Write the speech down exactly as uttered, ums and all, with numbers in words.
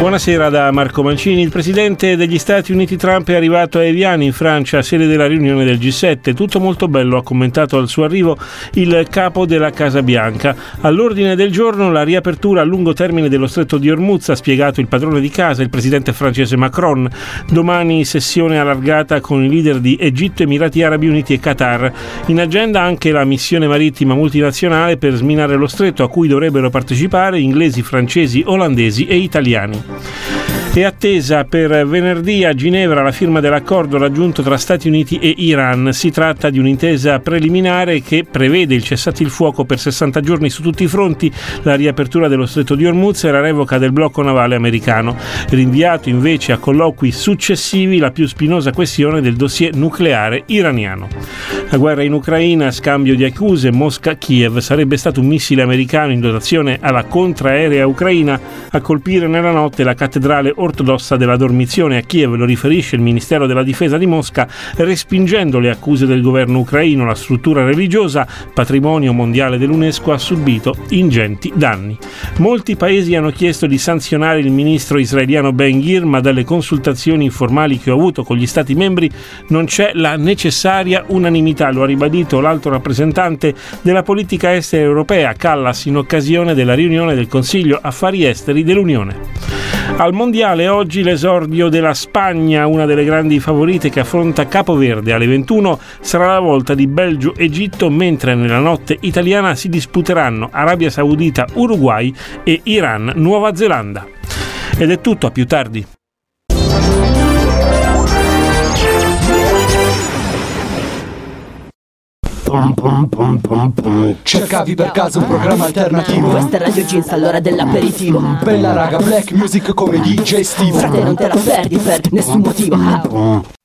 Buonasera da Marco Mancini. Il presidente degli Stati Uniti Trump è arrivato a Evian in Francia, sede della riunione del G sette. Tutto molto bello, ha commentato al suo arrivo il capo della Casa Bianca. All'ordine del giorno la riapertura a lungo termine dello stretto di Hormuz, ha spiegato il padrone di casa, il presidente francese Macron. Domani sessione allargata con i leader di Egitto, Emirati Arabi Uniti e Qatar. In agenda anche la missione marittima multinazionale per sminare lo stretto, a cui dovrebbero partecipare inglesi, francesi, olandesi e italiani. È attesa per venerdì a Ginevra la firma dell'accordo raggiunto tra Stati Uniti e Iran. Si tratta di un'intesa preliminare che prevede il cessate il fuoco per sessanta giorni su tutti i fronti, la riapertura dello stretto di Hormuz e la revoca del blocco navale americano. Rinviato invece a colloqui successivi la più spinosa questione del dossier nucleare iraniano. La guerra in Ucraina, scambio di accuse, Mosca-Kiev. Sarebbe stato un missile americano in dotazione alla contraerea ucraina a colpire nella notte la cattedrale ortodossa della Dormizione a Kiev, lo riferisce il Ministero della Difesa di Mosca, respingendo le accuse del governo ucraino. La struttura religiosa, patrimonio mondiale dell'UNESCO, ha subito ingenti danni. Molti paesi hanno chiesto di sanzionare il ministro israeliano Ben-Gvir, ma dalle consultazioni informali che ho avuto con gli Stati membri non c'è la necessaria unanimità, lo ha ribadito l'alto rappresentante della politica estera europea Kallas in occasione della riunione del Consiglio Affari Esteri dell'Unione. Al mondiale oggi l'esordio della Spagna, una delle grandi favorite che affronta Capoverde. Alle ventuno sarà la volta di Belgio-Egitto, mentre nella notte italiana si disputeranno Arabia Saudita-Uruguay e Iran-Nuova Zelanda. Ed è tutto, a più tardi. Pum, pum, pum, pum, pum. Cercavi per caso un programma alternativo? Questa è Radio Jeans, all'ora dell'aperitivo. Bella raga, black music come D J Steve. Frate, non te la perdi per nessun motivo.